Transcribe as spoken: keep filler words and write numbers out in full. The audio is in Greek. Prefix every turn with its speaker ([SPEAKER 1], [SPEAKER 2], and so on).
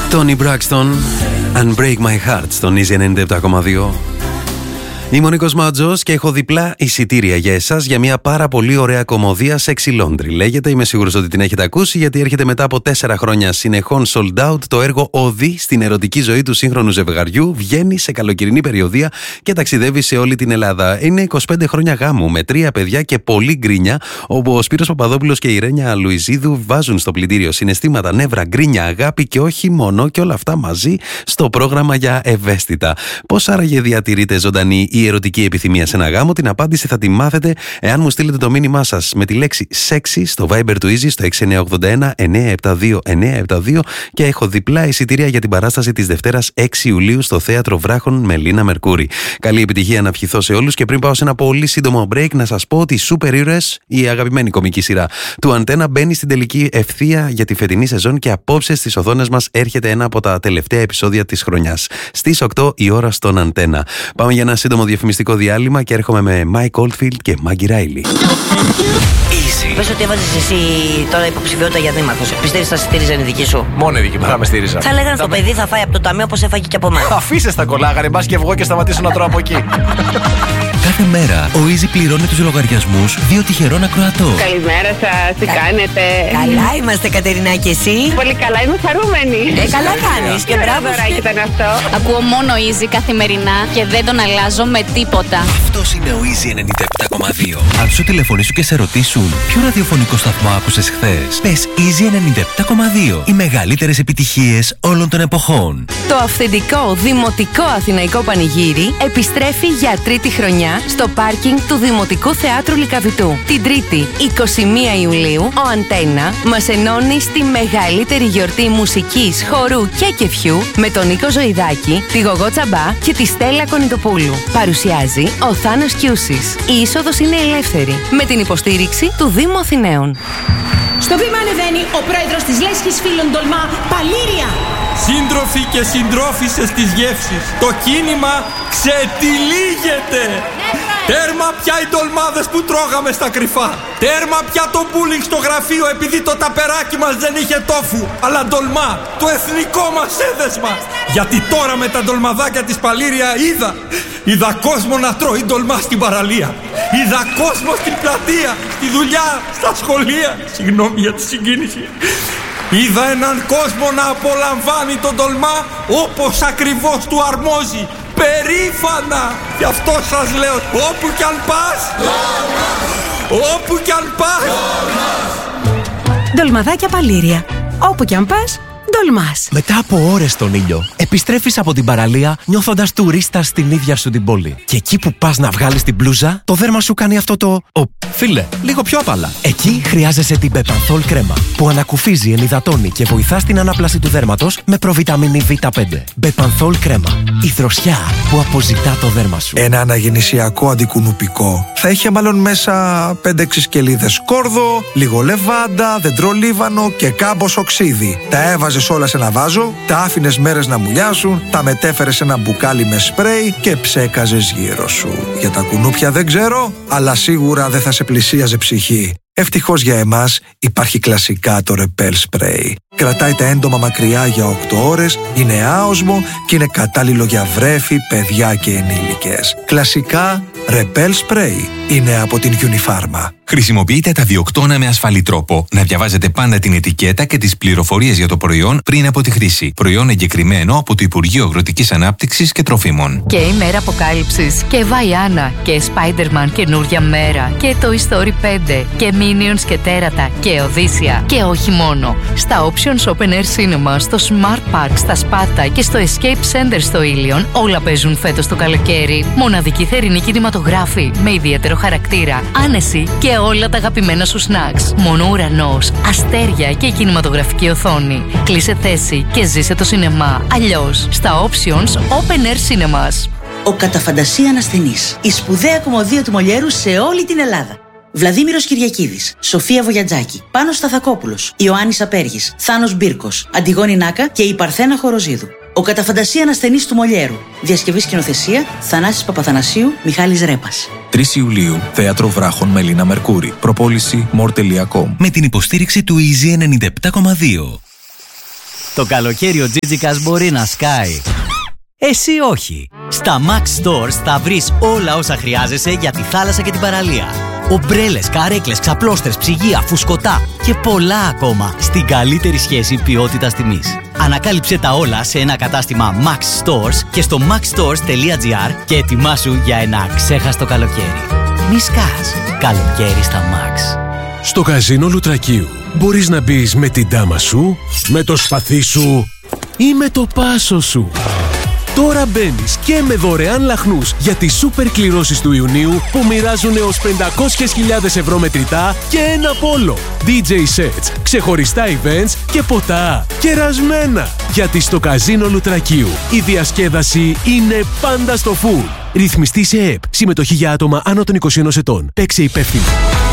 [SPEAKER 1] Toni Braxton, Unbreak My Heart στον Easy ενενήντα επτά κόμμα δύο. Είμαι ο Νίκος Μάτζος και έχω διπλά εισιτήρια για εσάς για μια πάρα πολύ ωραία κομμωδία Sexy Laundry. Λέγεται, είμαι σίγουρος ότι την έχετε ακούσει, γιατί έρχεται μετά από τέσσερα χρόνια συνεχών sold out το έργο Οδή στην ερωτική ζωή του σύγχρονου ζευγαριού. Βγαίνει σε καλοκαιρινή περιοδία και ταξιδεύει σε όλη την Ελλάδα. Είναι είκοσι πέντε χρόνια γάμου με τρία παιδιά και πολλή γκρίνια, όπου ο Σπύρος Παπαδόπουλος και η Ρένια Λουιζίδου βάζουν στο πλυντήριο συναισθήματα, νεύρα, γκρίνια, αγάπη και όχι μόνο, και όλα αυτά μαζί στο πρόγραμμα για ευαίσθητα. Πώς άραγε διατηρείται ζωντανή η ερωτική επιθυμία σε ένα γάμο? Την απάντηση θα τη μάθετε εάν μου στείλετε το μήνυμά σας με τη λέξη sexy στο Viber του Easy στο έξι εννιά οκτώ ένα εννιά επτά δύο εννιά επτά δύο, και έχω διπλά εισιτήρια για την παράσταση της Δευτέρας έξι Ιουλίου στο Θέατρο Βράχων με Λίνα Μερκούρη. Καλή επιτυχία να ευχηθώ σε όλους, και πριν πάω σε ένα πολύ σύντομο break να σας πω ότι οι Super Heroes, η αγαπημένη κομική σειρά του Αντένα, μπαίνει στην τελική ευθεία για τη φετινή σεζόν και απόψε στις οθόνες μας έρχεται ένα από τα τελευταία επεισόδια της χρονιάς στις οκτώ η ώρα στον Αντένα. Πάμε για ένα σύντομο διαφημιστικό διάλειμμα και έρχομαι με Mike Oldfield και Maggie Riley.
[SPEAKER 2] Πες ότι έβαζες εσύ τώρα υποψηφιότητα για δήμαρχος. Πιστεύεις θα στήριζαν η δική σου?
[SPEAKER 3] Μόνο η δική μου θα με στήριζα.
[SPEAKER 2] Θα λέγανε το παιδί θα φάει από το ταμείο όπως έφαγε και από εμάς.
[SPEAKER 3] Αφήστε τα κολλάγαρε, μπας και βγω και σταματήσω να τρώω από εκεί.
[SPEAKER 4] Κάθε μέρα ο Easy πληρώνει τους λογαριασμούς δύο τυχερών ακροατών.
[SPEAKER 5] Καλημέρα σας, τι Κα... κάνετε?
[SPEAKER 2] Καλά είμαστε, Κατερινά, και εσύ?
[SPEAKER 5] Πολύ καλά, είμαι χαρούμενη.
[SPEAKER 2] Ε, καλά κάνεις και μπράβο.
[SPEAKER 5] Δωράκι ήταν αυτό.
[SPEAKER 6] Ακούω μόνο Easy καθημερινά και δεν τον αλλάζω με τίποτα.
[SPEAKER 4] Αυτός είναι ο Easy ενενήντα επτά κόμμα δύο. Αν σου τηλεφωνήσουν και σε ρωτήσουν ποιο ραδιοφωνικό σταθμό άκουσες χθες, πες Easy ενενήντα επτά κόμμα δύο. Οι μεγαλύτερες επιτυχίες όλων των εποχών.
[SPEAKER 7] Το αυθεντικό δημοτικό αθηναϊκό πανηγύρι επιστρέφει για τρίτη χρονιά στο πάρκινγκ του Δημοτικού Θεάτρου Λυκαβητού. Την Τρίτη, εικοστή πρώτη Ιουλίου, ο Αντένα μας ενώνει στη μεγαλύτερη γιορτή μουσικής, χορού και κεφιού με τον Νίκο Ζωηδάκη, τη Γογό Τσαμπά και τη Στέλλα Κονιτοπούλου. Παρουσιάζει ο Θάνος Κιούσης. Η είσοδος είναι ελεύθερη με την υποστήριξη του Δήμου Αθηναίων.
[SPEAKER 8] Στο βήμα ανεβαίνει ο πρόεδρος της Λέσχης Φίλων Τολμά, Παλήρια.
[SPEAKER 9] Σύντροφοι και συντρόφισσες της γεύσης, το κίνημα ξετυλίγεται. Τέρμα πια οι ντολμάδες που τρώγαμε στα κρυφά. Τέρμα πια το μπούλινγκ στο γραφείο επειδή το ταπεράκι μας δεν είχε τόφου, αλλά ντολμά, το εθνικό μας έδεσμα. Γιατί τώρα με τα ντολμαδάκια της Παλήρια είδα Είδα κόσμο να τρώει ντολμά στην παραλία. Είδα κόσμο στην πλατεία, στη δουλειά, στα σχολεία. Συγγνώμη για τη συγκίνηση. Είδα έναν κόσμο να απολαμβάνει τον ντολμά όπως ακριβώς του αρμόζει. Περήφανα! Γι' αυτό σας λέω, όπου κι αν πας, όπου κι αν πας.
[SPEAKER 8] Ντολμαδάκια Παλήρια. Όπου κι αν πας, ντολμάς.
[SPEAKER 10] Μετά από ώρες στον ήλιο, επιστρέφεις από την παραλία νιώθοντας τουρίστα στην ίδια σου την πόλη. Και εκεί που πας να βγάλεις την μπλούζα, το δέρμα σου κάνει αυτό το «Ω, φίλε, λίγο πιο απαλά». Εκεί χρειάζεσαι την Bepanthol κρέμα, που ανακουφίζει, ενυδατώνει και βοηθά στην ανάπλαση του δέρματος με προβιταμίνη βι πέντε. Bepanthol κρέμα. Η δροσιά που αποζητά το δέρμα σου.
[SPEAKER 11] Ένα αναγεννησιακό αντικουνουπικό θα είχε μάλλον μέσα πέντε έξι σκελίδες σκόρδο, λίγο λεβάντα, δεντρολίβανο και κάμποσο ξύδι. Τα έβαζες όλα σε ένα βάζο, τα άφηνες μέρες να μουλιάσουν, τα μετέφερες σε ένα μπουκάλι με σπρέι και ψέκαζες γύρω σου. Για τα κουνούπια δεν ξέρω, αλλά σίγουρα δεν θα σε πλησίαζε ψυχή. Ευτυχώς για εμάς υπάρχει κλασικά το Repel Spray. Κρατάει τα έντομα μακριά για οκτώ ώρες, είναι άοσμο και είναι κατάλληλο για βρέφη, παιδιά και ενήλικες. Κλασικά Repel Spray είναι από την Unifarma.
[SPEAKER 12] Χρησιμοποιείτε τα διοκτώνα με ασφαλή τρόπο. Να διαβάζετε πάντα την ετικέτα και τις πληροφορίες για το προϊόν πριν από τη χρήση. Προϊόν εγκεκριμένο από το Υπουργείο Αγροτικής Ανάπτυξης και Τροφίμων.
[SPEAKER 7] Και η μέρα αποκάλυψης και Βαϊάννα και Spider-Man καινούρια μέρα και το Story πέντε και Minions και Τέρατα και Οδύσσια. Και όχι μόνο. Στα Options Open Air Cinema, στο Smart Park, στα Σπάτα και στο Escape Center στο Ήλιον, όλα παίζουν φέτος το καλοκαίρι. Μοναδική θερινή κινηματογράφη με ιδιαίτερο χαρακτήρα, άνεση και όλα τα αγαπημένα σου snacks. Μόνο ουρανός, αστέρια και η κινηματογραφική οθόνη. Κλείσε θέση και ζήσε το σινεμά. Αλλιώς στα Options Open Air Cinemas.
[SPEAKER 13] Ο κατά φαντασία ανασθενής. Η σπουδαία κομμωδία του Μολιέρου σε όλη την Ελλάδα. Βλαδίμηρος Κυριακίδης, Σοφία Βογιατζάκη, Πάνος Σταθακόπουλος, Ιωάννης Απέργης, Θάνος Μπίρκος, Αντιγόνη Νάκα και η Παρθένα Χοροζίδου. Ο κατά φαντασία ανασθενής του Μολιέρου. Διασκευή σκηνοθεσία Θανάσης Παπαθανασίου, Μιχάλης Ρέπας.
[SPEAKER 14] τρεις Ιουλίου, Θέατρο Βράχων με Λίνα Μερκούρη. Προπόληση more τελεία com.
[SPEAKER 4] Με την υποστήριξη του Easy ενενήντα επτά κόμμα δύο.
[SPEAKER 15] Το καλοκαίρι ο Τζίτζικας μπορεί να σκάει. Εσύ όχι. Στα Max Stores θα βρεις όλα όσα χρειάζεσαι για τη θάλασσα και την παραλία. Ομπρέλες, καρέκλες, ξαπλώστρες, ψυγεία, φουσκωτά και πολλά ακόμα στην καλύτερη σχέση ποιότητας τιμής. Ανακάλυψε τα όλα σε ένα κατάστημα Max Stores και στο maxstores τελεία gr και ετοιμάσου για ένα ξέχαστο καλοκαίρι. Μη σκάς. Καλοκαίρι στα Max.
[SPEAKER 16] Στο καζίνο Λουτρακίου μπορείς να μπεις με την ντάμα σου, με το σπαθί σου ή με το πάσο σου. Τώρα μπαίνεις και με δωρεάν λαχνούς για τις σούπερ κληρώσεις του Ιουνίου που μοιράζουν έως πεντακόσιες χιλιάδες ευρώ μετρητά και ένα πόλο. ντι τζέι sets, ξεχωριστά events και ποτά. Κερασμένα! Γιατί στο καζίνο Λουτρακίου η διασκέδαση είναι πάντα στο full. Ρυθμιστή σε ΕΕΠ. Συμμετοχή για άτομα άνω των είκοσι ενός ετών. Παίξε υπεύθυνα.